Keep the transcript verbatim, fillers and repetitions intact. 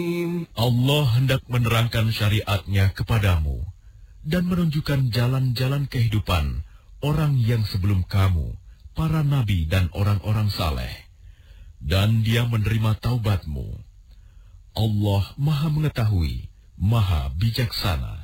Allah hendak menerangkan syariat-Nya kepadamu dan menunjukkan jalan-jalan kehidupan orang yang sebelum kamu, para nabi dan orang-orang saleh. Dan Dia menerima taubatmu. Allah Maha Mengetahui, Maha Bijaksana.